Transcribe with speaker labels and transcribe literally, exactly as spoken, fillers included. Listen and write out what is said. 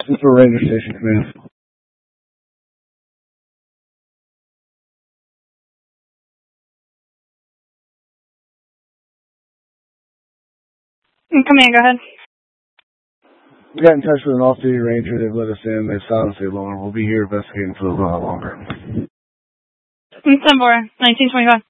Speaker 1: This is for Ranger Station Command.
Speaker 2: Command, go ahead.
Speaker 1: We got in touch with an off-duty ranger. They've let us in. They've silenced the alarm. We'll be here investigating for a little while longer.
Speaker 2: Seven four, nineteen twenty-five.